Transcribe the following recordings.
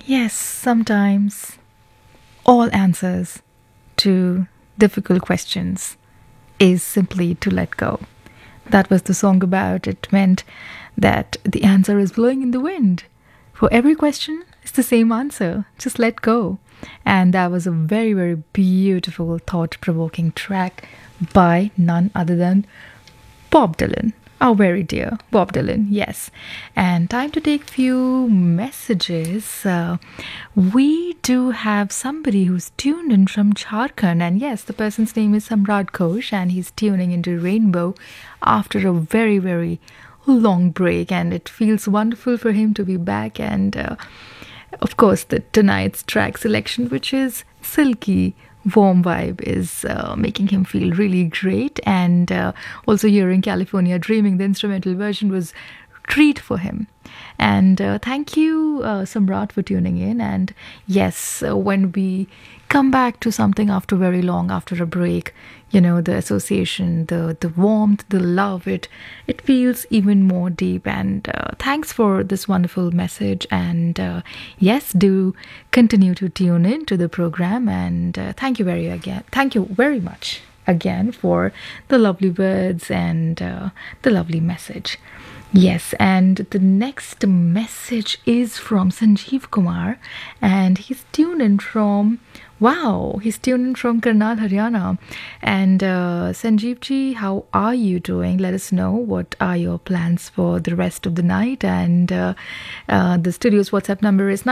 Yes, sometimes all answers to difficult questions is simply to let go. That was the song about. It meant that the answer is blowing in the wind. For every question, it's the same answer. Just let go. And that was a very, very beautiful, thought provoking track by none other than Bob Dylan. Our very dear Bob Dylan, yes. And time to take few messages. We do have somebody who's tuned in from Jharkhand, and yes, the person's name is Samrat Ghosh, and he's tuning into Rainbow after a very, very long break, and it feels wonderful for him to be back. And of course, tonight's track selection, which is Silky Warm Vibe, is making him feel really great. And also hearing California Dreaming, the instrumental version, was treat for him. And thank you, Samrat, for tuning in. And yes, when we come back to something after very long, after a break, the association, the warmth, the love, it feels even more deep. And thanks for this wonderful message. And yes, do continue to tune in to the program. And thank you very much again for the lovely words and the lovely message. Yes, and the next message is from Sanjeev Kumar, and he's tuned in from Karnal, Haryana. And Sanjeev ji, how are you doing? Let us know what are your plans for the rest of the night. And the studio's WhatsApp number is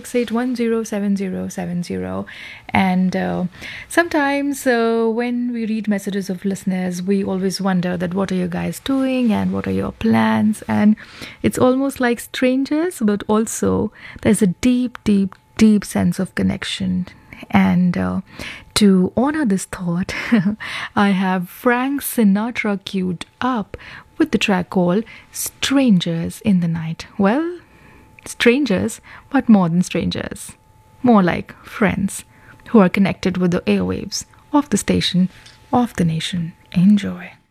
9868107070. And sometimes when we read messages of listeners, we always wonder that what are you guys doing and what are your plans? And it's almost like strangers, but also there's a deep, deep, deep sense of connection. And to honor this thought, I have Frank Sinatra queued up with the track called Strangers in the Night. Well, strangers, but more than strangers. More like friends who are connected with the airwaves of the station, of the nation. Enjoy.